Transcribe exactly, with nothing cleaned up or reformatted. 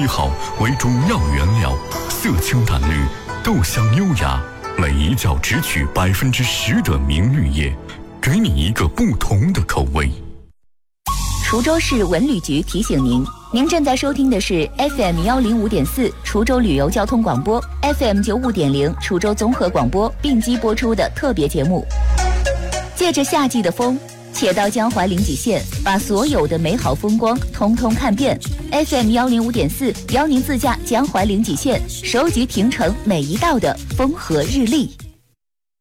号为主要原料，色清淡绿，豆香优雅，每一窖只取百分之十的明绿叶，给你一个不同的口味。 滁州市文旅局提醒您，您正在收听的是 F M 一零五点四滁州旅游交通广播 ，F M 九五点零滁州综合广播并机播出的特别节目。借着夏季的风，且到江淮临济县，把所有的美好风光通通看遍。F M 一零五点四邀您自驾江淮临济县，收集平城每一道的风和日丽。